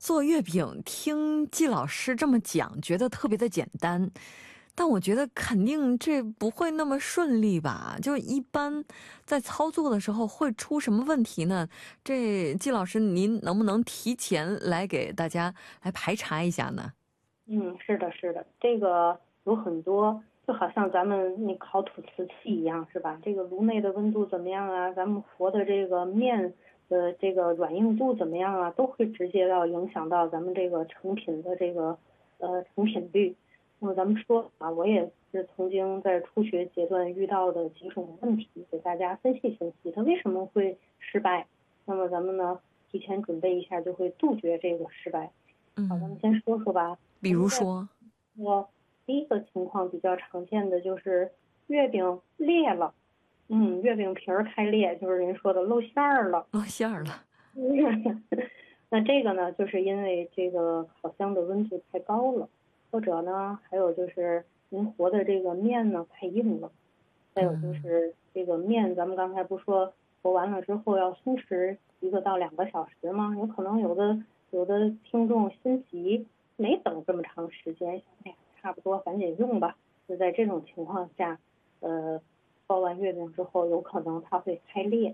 做月饼听季老师这么讲，觉得特别的简单，但我觉得肯定这不会那么顺利吧？就一般在操作的时候会出什么问题呢？这季老师您能不能提前来给大家来排查一下呢？ 是的，是的，这个有很多，就好像咱们那烤土瓷器一样，是吧？这个炉内的温度怎么样啊？咱们和的这个面的这个软硬度怎么样啊？都会直接要影响到咱们这个成品的这个成品率。那么咱们说啊，我也是曾经在初学阶段遇到的几种问题，给大家分析分析，它为什么会失败。那么咱们呢，提前准备一下，就会杜绝这个失败。好，咱们先说说吧。 比如说， 第一个情况比较常见的就是月饼裂了，月饼皮儿开裂，就是人说的露馅儿了。 露馅儿了。 那这个呢，就是因为这个烤箱的温度太高了，或者呢，还有就是您和的这个面呢太硬了，再有就是这个面，咱们刚才不说和完了之后要松弛1个到2个小时吗？有可能有的听众心急，没等这么长时间，哎呀，差不多赶紧用吧。就在这种情况下，包完月饼之后，有可能它会开裂。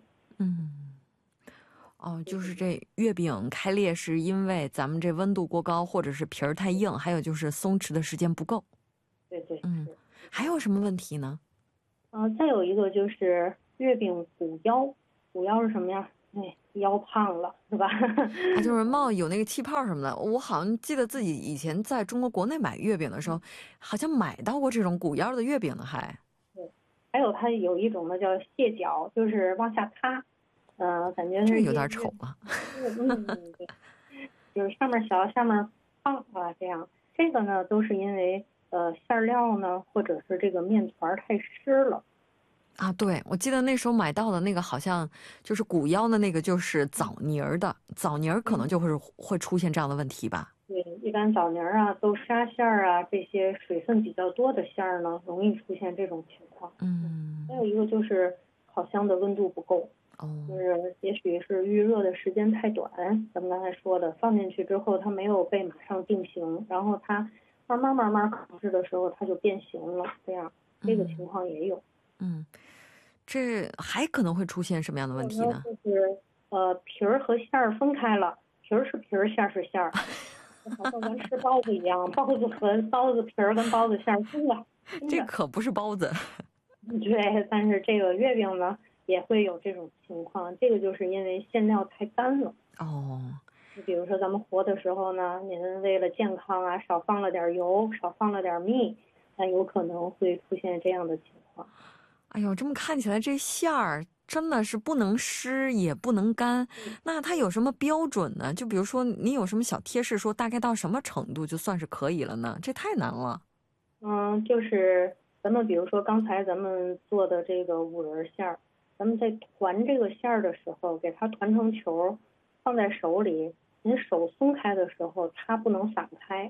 就是这月饼开裂是因为咱们这温度过高，或者是皮儿太硬，还有就是松弛的时间不够。 对，是。 还有什么问题呢？ 再有一个就是月饼鼓腰，鼓腰是什么呀？腰胖了是吧？ 就是冒有那个气泡什么的。我好像记得自己以前在中国国内买月饼的时候，好像买到过这种鼓腰的月饼呢， 对，还有它有一种呢叫蟹脚，就是往下塌，感觉这有点丑了。 对，就是上面小下面胖啊，这样。这个呢都是因为馅料呢或者是这个面团太湿了。 对，我记得那时候买到的那个好像就是鼓腰的那个，就是枣泥儿的，枣泥儿可能就会出现这样的问题吧。 对，一般枣泥啊、豆沙馅啊这些水分比较多的馅儿呢，容易出现这种情况。还有一个就是烤箱的温度不够，就是也许是预热的时间太短，咱们刚才说的，放进去之后它没有被马上定型，然后它慢慢烤制的时候它就变形了，这个情况也有。 这还可能会出现什么样的问题呢？ 就是皮儿和馅儿分开了，皮儿是皮儿，馅儿是馅儿，好像咱吃包子一样，包子和包子皮儿跟包子馅儿分了。 这可不是包子。 对，但是这个月饼呢也会有这种情况，这个就是因为馅料太干了。你比如说咱们和的时候呢，您为了健康啊，少放了点油，少放了点蜜，那有可能会出现这样的情况。 哎呦，这么看起来这馅儿真的是不能湿也不能干，那它有什么标准呢？就比如说你有什么小贴士说大概到什么程度就算是可以了呢？这太难了。 就是咱们比如说刚才咱们做的这个五仁馅儿，咱们在团这个馅儿的时候，给它团成球，放在手里，您手松开的时候，它不能散开。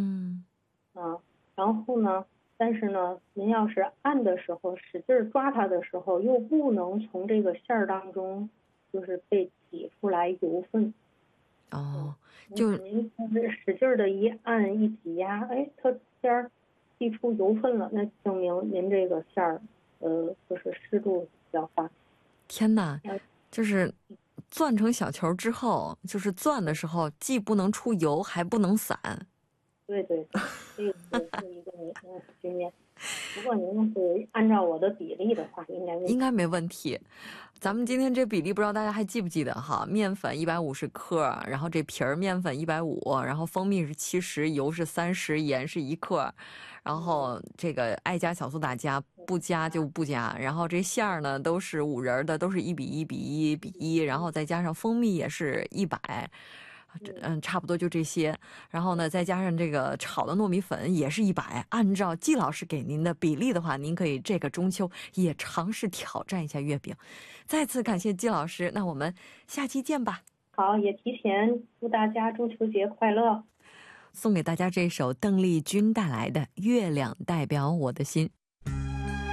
然后呢，但是呢，您要是按的时候，使劲抓它的时候，又不能从这个馅儿当中就是被挤出来油分。 就您使劲的一按一挤压，它馅儿挤出油分了，那证明您这个馅儿就是湿度比较大。 天哪，就是攥成小球之后，就是攥的时候既不能出油还不能散。 对，这个是一个经验。不过您是按照我的比例的话，应该没问题。 咱们今天这比例不知道大家还记不记得哈？面粉150克，然后这皮儿面粉150，然后蜂蜜是70，油是30，盐是1克，然后这个爱加小苏打加，不加就不加。然后这馅儿呢都是五仁的，都是1:1:1:1，然后再加上蜂蜜也是100。差不多就这些，然后呢，再加上这个炒的糯米粉也是100。按照季老师给您的比例的话，您可以这个中秋也尝试挑战一下月饼。再次感谢季老师，那我们下期见吧。 好，也提前祝大家中秋节快乐。 送给大家这首邓丽君带来的《月亮代表我的心》。